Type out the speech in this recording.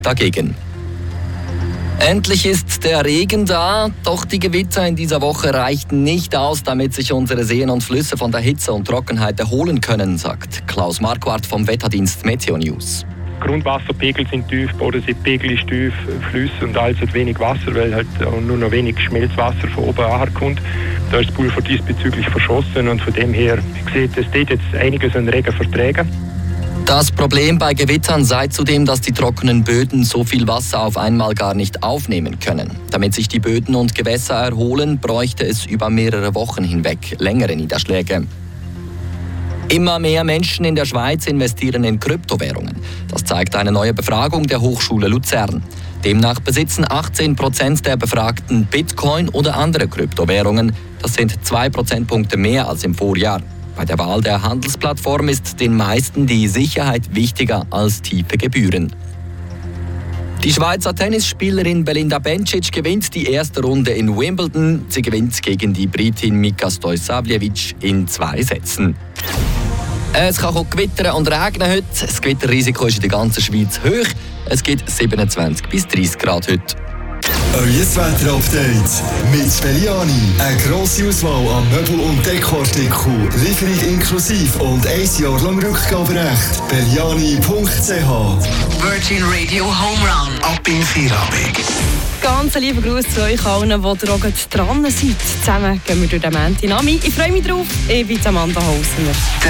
dagegen. Endlich ist der Regen da, doch die Gewitter in dieser Woche reichten nicht aus, damit sich unsere Seen und Flüsse von der Hitze und Trockenheit erholen können, sagt Klaus Marquardt vom Wetterdienst Meteo News. Grundwasserpegel sind tief, Bodenseepegel ist tief, Flüsse und alles hat wenig Wasser, weil halt nur noch wenig Schmelzwasser von oben ankommt. Da ist das Pulver diesbezüglich verschossen und von dem her sieht es dort jetzt einiges an Regen verträgen. Das Problem bei Gewittern sei zudem, dass die trockenen Böden so viel Wasser auf einmal gar nicht aufnehmen können. Damit sich die Böden und Gewässer erholen, bräuchte es über mehrere Wochen hinweg längere Niederschläge. Immer mehr Menschen in der Schweiz investieren in Kryptowährungen. Das zeigt eine neue Befragung der Hochschule Luzern. Demnach besitzen 18% der Befragten Bitcoin oder andere Kryptowährungen. Das sind 2 Prozentpunkte mehr als im Vorjahr. Bei der Wahl der Handelsplattform ist den meisten die Sicherheit wichtiger als tiefe Gebühren. Die Schweizer Tennisspielerin Belinda Bencic gewinnt die erste Runde in Wimbledon. Sie gewinnt gegen die Britin Mika Stojsavljevic in 2 Sätzen. Es kann auch gewittern und regnen heute. Das Gewitterrisiko ist in der ganzen Schweiz hoch. Es gibt 27 bis 30 Grad heute. Euer Wetter-Update mit Belliani. Eine grosse Auswahl an Möbel- und Dekoartikeln. Lieferung inklusive und 1 Jahr lang Rückgaberecht. Belliani.ch. Virgin Radio Home Run. Ab in Feierabend. Ganz lieben Gruß zu euch allen, die gerade dran sind. Zusammen gehen wir durch den Montag. Ich freue mich drauf. Ich bin Amanda Hausner.